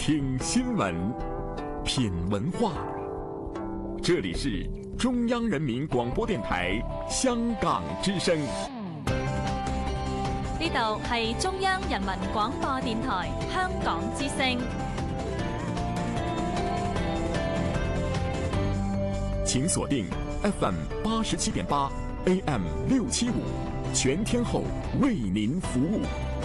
听新闻，品文化。这里是中央人民广播電台香港之聲。 呢度係中央人民廣播電台香港之聲。 請鎖定 FM 87.8 AM 675，全天候為您服務。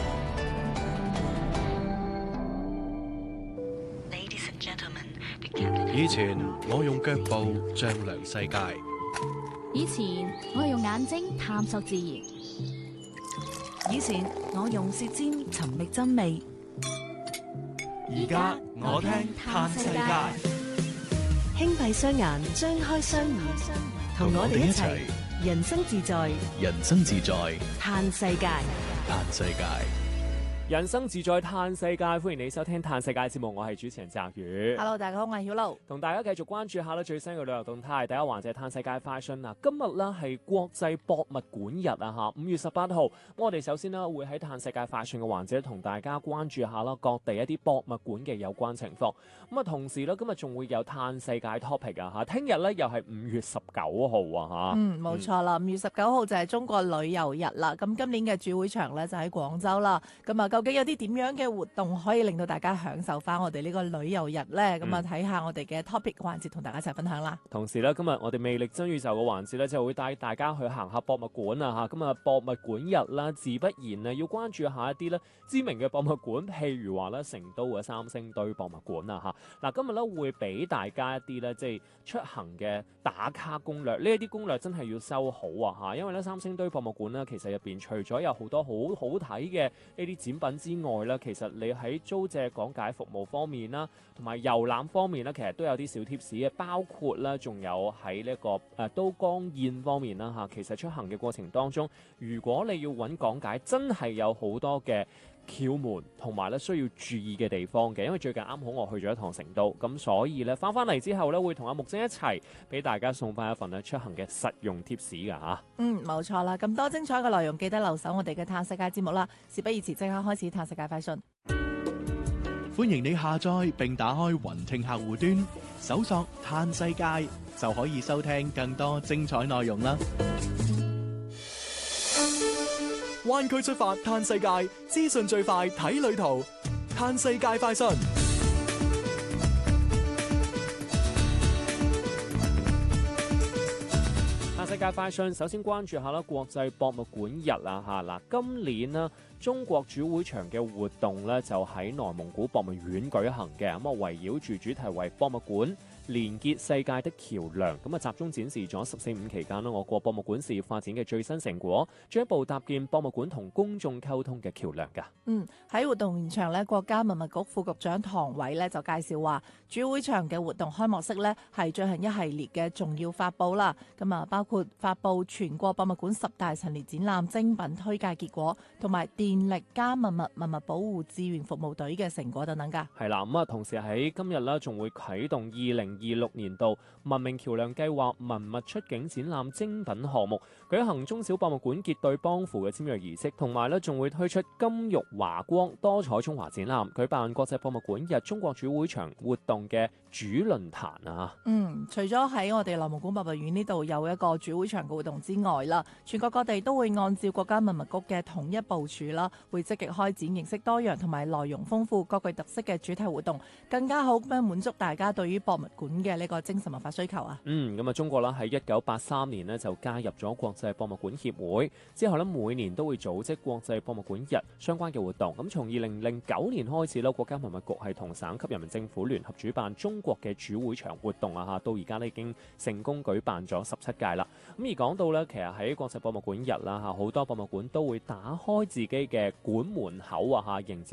以前我用腳步丈量世界， 以前我用眼睛探索自然， 以前我用舌尖尋覓真味， 而家我聽嘆世界。 輕閉雙眼，張開雙耳，同我哋一齊人生自在， 人生自在嘆世界， 嘆世界。 人生自在嘆世界，歡迎你收聽嘆世界節目，我係主持人澤宇。 Hello， 大家好，我係曉露， 同大家繼續關注下最新嘅旅遊動態。第一環節嘆世界 fashion 啊，今日呢係國際博物館日啊嚇，5月18號。我哋首先呢會喺嘆世界 fashion 嘅環節同大家關注下啦各地一啲博物館嘅有關情況。咁啊，同時呢今日仲會有嘆世界 topic 啊嚇，聽日呢又係5月19號啊嚇。 冇錯啦，5月19號就係中國旅遊日啦。咁今年嘅主會場呢就喺廣州啦。咁啊，究竟有啲點樣嘅活動可以令到大家享受翻我哋呢個旅遊日呢？咁啊，睇下我哋嘅 topic 環節同大家一齊分享啦。 同時呢，今日我哋魅力真宇宙嘅環節呢，就會帶大家去行下博物館啊嚇。咁啊，博物館日啦，自不然啊要關注下一啲呢知名嘅博物館，譬如話呢成都嘅三星堆博物館啊嚇。嗱，今日呢會俾大家一啲呢即係出行嘅打卡攻略，呢一啲攻略真係要收好啊嚇，因為呢三星堆博物館呢，其實入邊除咗有好多好好睇嘅呢啲展品之外咧，其實你喺租借講解服務方面啦，同埋遊覽方面咧，其實都有啲小貼士嘅，包括咧仲有喺呢個都江堰方面啦嚇。其實出行嘅過程當中，如果你要揾講解，真係有好多嘅竅門同埋咧需要注意嘅地方嘅。因為最近啱好我去咗一趟成都，咁所以咧翻嚟之後咧，會同阿木精一齊俾大家送翻一份咧出行嘅實用貼士㗎嚇。 冇錯啦，咁多精彩嘅內容，記得留守我哋嘅嘆世界節目啦。事不宜遲，即刻開始嘆世界快訊。 歡迎你下載並打開雲聽客戶端，搜索嘆世界就可以收聽更多精彩內容啦。灣區出發嘆世界，資訊最快睇旅途，嘆世界快訊。 嘆世界快訊，首先關注下啦，國際博物館日啊嚇嗱，今年呢中國主會場嘅活動咧就喺內蒙古博物院舉行嘅，咁啊圍繞住主題為博物館連結世界的橋梁，咁啊集中展示咗14.5期間啦，我國博物館事業發展嘅最新成果，進一步搭建博物館同公眾溝通嘅橋梁㗎。 喺活動現場咧，國家文物局副局長唐偉咧就介紹話，主會場嘅活動開幕式咧係進行一系列嘅重要發佈啦，咁啊包括發佈全國博物館10大陳列展覽精品推介結果，同埋電力加文物保護志願服務隊嘅成果等等㗎。 係啦，咁啊同時喺今日咧仲會啟動2026年度文明橋梁計劃文物出境展覽精品項目，舉行中小博物館結對幫扶嘅簽約儀式，同埋咧仲會推出金玉華光多彩中華展覽，舉辦國際博物館日中國主會場活動嘅主論壇啊。 除咗喺我哋內蒙古博物院呢度有一個主會場嘅活動之外啦，全國各地都會按照國家文物局嘅統一部署啦，會積極開展形式多樣同埋內容豐富、各具特色嘅主題活動，更加好咁樣滿足大家對於博物館嘅呢個精神文化需求啊。 咁啊，中國啦喺1983年呢就加入咗國際博物館協會，之後呢每年都會組織國際博物館日相關嘅活動。咁從2009年開始啦，國家文物局係同省級人民政府聯合主辦中國嘅主會場活動啊，到而家呢已經成功舉辦咗17屆啦。咁而講到呢，其實喺國際博物館日啦好多博物館都會打開自己嘅館門口啊迎接